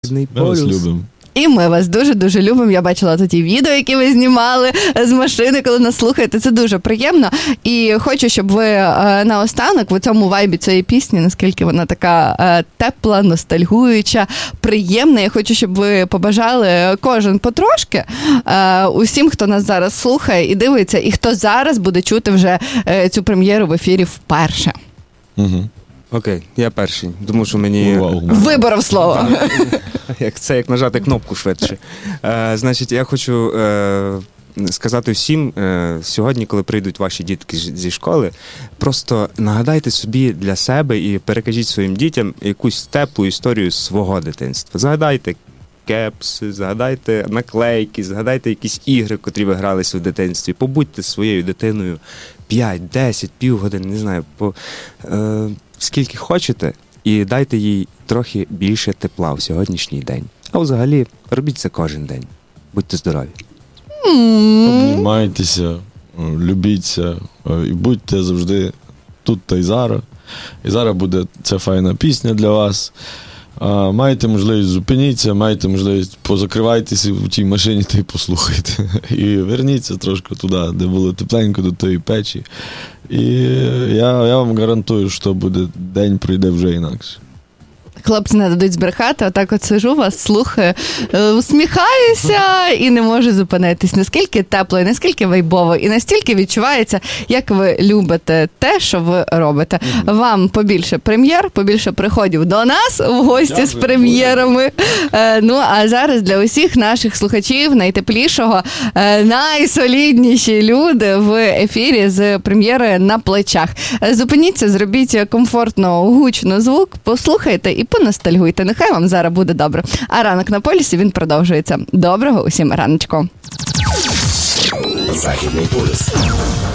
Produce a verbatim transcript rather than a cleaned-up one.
Західний Ми вас полюс. любимо. І ми вас дуже-дуже любимо. Я бачила тоді відео, які ви знімали з машини, коли нас слухаєте. Це дуже приємно. І хочу, щоб ви е, наостанок в цьому вайбі цієї пісні, наскільки вона така е, тепла, ностальгуюча, приємна. Я хочу, щоб ви побажали кожен потрошки е, усім, хто нас зараз слухає і дивиться, і хто зараз буде чути вже е, цю прем'єру в ефірі вперше. Угу. Окей, я перший, тому що мені... Вау. Виборов слово. Як це, як нажати кнопку швидше. Е, значить, я хочу е, сказати всім, е, сьогодні, коли прийдуть ваші дітки з- зі школи, просто нагадайте собі для себе і перекажіть своїм дітям якусь теплу історію свого дитинства. Згадайте кепси, згадайте наклейки, згадайте якісь ігри, котрі ви гралися в дитинстві. Побудьте своєю дитиною п'ять, десять, півгодини, не знаю, по, е, скільки хочете, і дайте їй трохи більше тепла в сьогоднішній день. А взагалі, робіть це кожен день. Будьте здорові. Обнімайтеся, любіться і будьте завжди тут та й зараз. І зараз буде ця файна пісня для вас. А, маєте можливість, зупиніться, маєте можливість, позакривайтеся в тій машині та й послухайте. І верніться трошки туди, де було тепленько, до тої печі. І я, я вам гарантую, що буде, день пройде вже інакше. Хлопці не дадуть збрехати, отак от сижу вас, слухаю, е, усміхаюся і не можу зупинитись. Наскільки тепло, і наскільки вайбово, і настільки відчувається, як ви любите те, що ви робите. Mm-hmm. Вам побільше прем'єр, побільше приходів до нас в гості Дякую. З прем'єрами. Е, ну, а зараз для усіх наших слухачів найтеплішого, е, найсолідніші люди в ефірі з прем'єри «На плечах». Зупиніться, зробіть комфортно, гучно звук, послухайте і поностальгуйте. Нехай вам зараз буде добре. А ранок на полюсі, він продовжується. Доброго усім раночку. Західний полюс.